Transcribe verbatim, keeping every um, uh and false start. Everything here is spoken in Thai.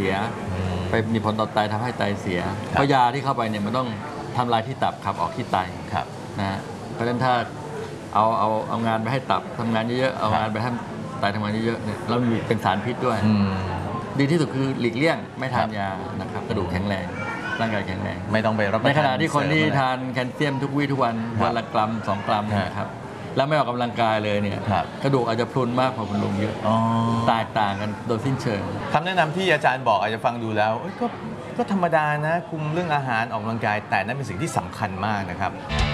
สียไปมีผลต่อไตทำให้ไตเสียเพราะยาที่เข้าไปเนี่ยมันต้องทำลายที่ตับขับออกที่ไตนะเพราะฉะนั้นถ้าเอาเอาเอางานไปให้ตับทำงานเยอะๆเอางานไปให้ไตทำงานเยอะๆเนี่ยเรามีเป็นสารพิษด้วยดีที่สุดคือหลีกเลี่ยงไม่ทานยานะครับกระดูกแข็งแรงร่างกายแข็งแรงไม่ต้องไปรับประทานในขณะที่คนที่ทานแคลเซียมทุกวี่ทุกวันวันละกรัมสองกรัมนะครับแล้วไม่ออกกำลังกายเลยเนี่ยกระดูกอาจจะพรุนมากกว่าคุณลุงเยอะแตกต่างกันโดยสิ้นเชิงคำแนะนำที่อาจารย์บอกอาจจะฟังดูแล้วก็ก็ธรรมดานะคุมเรื่องอาหารออกกำลังกายแต่นั่นเป็นสิ่งที่สำคัญมากนะครับ